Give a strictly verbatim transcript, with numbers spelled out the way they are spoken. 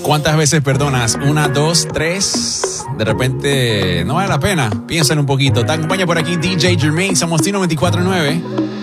¿Cuántas veces perdonas? Una, dos, tres. De repente no vale la pena. Piensen un poquito. Te acompaña por aquí D J Jermaine. Somos T noventa y cuatro nueve.